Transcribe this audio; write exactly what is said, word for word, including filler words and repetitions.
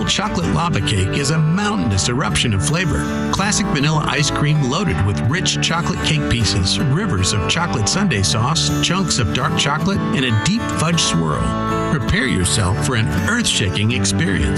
chocolate lava cake is a mountainous eruption of flavor. Classic vanilla ice cream loaded with rich chocolate cake pieces, rivers of chocolate sundae sauce, chunks of dark chocolate, and a deep fudge swirl. Prepare yourself for an earth-shaking experience.